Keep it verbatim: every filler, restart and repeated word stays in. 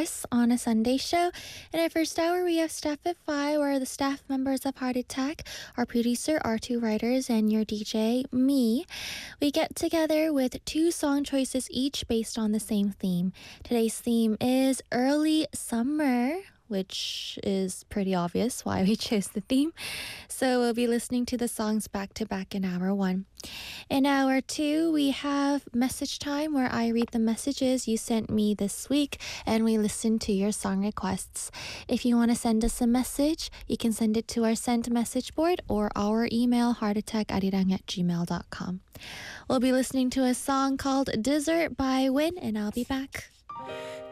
Chris on a Sunday show. In our first hour, we have Staff at Five, where the staff members of Heart Attack, our producer, our two writers, and your D J, me. We get together with two song choices each based on the same theme. Today's theme is early summer, which is pretty obvious why we chose the theme. So we'll be listening to the songs back to back in hour one. In hour two, we have message time, where I read the messages you sent me this week and we listen to your song requests. If you want to send us a message, you can send it to our sent message board or our email, heartattackarirang at gmail dot com. We'll be listening to a song called Desert by Win, and I'll be back.